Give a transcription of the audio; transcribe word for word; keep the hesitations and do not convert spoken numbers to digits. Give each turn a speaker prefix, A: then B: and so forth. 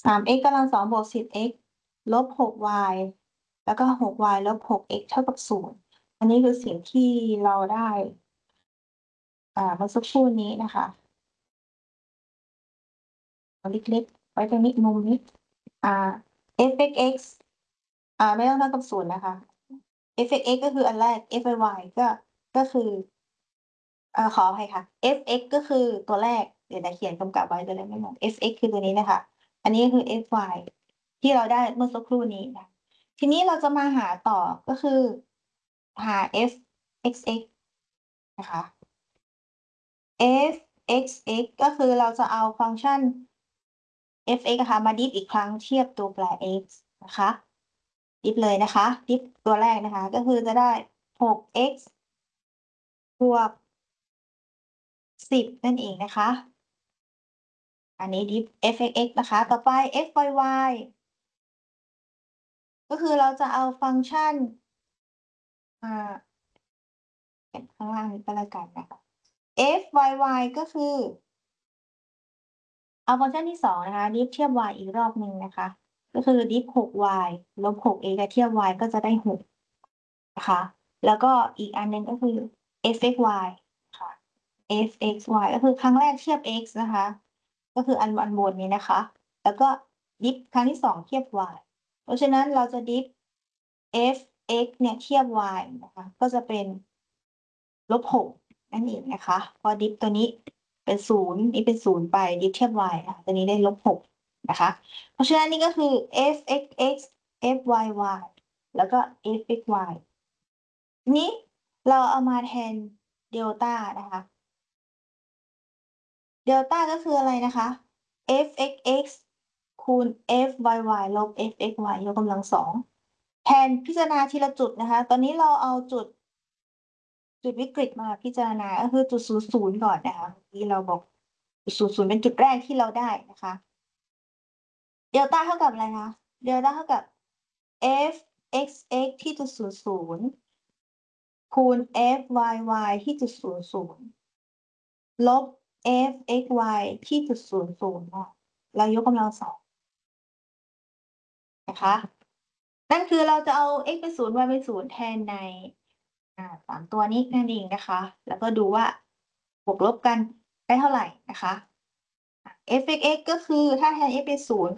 A: สาม x กำลังสองบวก สิบ x ลบ หก y แล้วก็ หก y ลบ หก x เท่ากับ ศูนย์ อันนี้คือสิ่งที่เราได้ อ่า เมื่อสักครู่นี้นะคะ เอาเล็ก ๆ ไว้ตรงนี้ มุมนี้ อ่า f(x)(x) อ่า ไม่ต้องเท่ากับ ศูนย์ นะคะ f(x)(x) ก็คืออันแรก f(y)(y) ก็ ก็คือ เอ่อ ขออภัยค่ะ f(x) ก็คือตัวแรก เดี๋ยวนะเขียนกำกับไว้จะได้ไม่งง f(x) คือตัวนี้นะคะ อันนี้ก็คือ f(y) ที่เราได้เมื่อสักครู่นี้นะ ทีนี้เราจะมาหาต่อ ก็คือหา f(x)(x) นะคะ f(x)(x) ก็คือเราจะเอาฟังก์ชัน f(x) อะค่ะ มา diff อีกครั้งเทียบตัวแปร x นะคะ diff เลยนะคะ diff ตัวแรกนะคะ ก็คือจะได้ หก x บวก สิบ นั่นเองนะคะ อันนี้ diff f(x)(x) นะคะ ต่อไป f(y)(y) ก็คือเราจะเอาฟังก์ชัน อ่า เขียนข้างล่างนี้ก็แล้วกันนะคะ f(y)(y) ก็คือ เอาฟังก์ชันที่ สอง นะคะ diff เทียบ y อีกรอบหนึ่งนะคะ ก็คือ diff หก y ลบ หก x เทียบ y ก็จะได้ หก นะคะ แล้วก็อีกอันหนึ่งก็คือ f(x)(y) ค่ะ f(x)(y) ก็คือครั้งแรกเทียบ x นะคะ ก็คืออัน อันบนนี้นะคะ แล้วก็ diff ครั้งที่ สอง เทียบ y เพราะฉะนั้นเราจะ diff f(x) เนี่ยเทียบ y นะคะ ก็จะเป็น ลบ หก นั่นเองนะคะ พอ diff ตัวนี้เป็น ศูนย์ นี้เป็น ศูนย์ ไป diff เทียบ y ค่ะ ตัวนี้ได้ ลบ หก นะคะ เพราะฉะนั้นนี่ก็คือ f(x)(x) f(y)(y) แล้วก็ f(x)(y) ทีนี้เราเอามาแทนเดลตานะคะ เดลตาก็คืออะไรนะคะ f(x)(x) คูณ f(y)(y) ลบ f(x)(y) ยกกำลัง สอง แทนพิจารณาทีละจุดนะคะ ตอนนี้เราเอาจุด จุดวิกฤตมาพิจารณา ก็คือจุด ศูนย์ ศูนย์ ก่อนนะคะ เมื่อกี้เราบอก จุด ศูนย์ ศูนย์ เป็นจุดแรกที่เราได้นะคะ เดลตาเท่ากับอะไรคะ เดลตาเท่ากับ f(x)(x) ที่จุด ศูนย์ ศูนย์ คูณ f(y)(y) ที่จุด ศูนย์ ศูนย์ ลบ f(x)(y) ที่จุด ศูนย์ ศูนย์ ค่ะ แล้วยกกำลัง สอง นะคะ นั่นคือเราจะเอา x เป็น ศูนย์ y เป็น ศูนย์ แทนใน อ่า สาม ตัวนี้นั่นเองนะคะ แล้วก็ดูว่าบวกลบกันได้เท่าไรนะคะ อ่า f(x)(x) ก็คือถ้าแทน x เป็น ศูนย์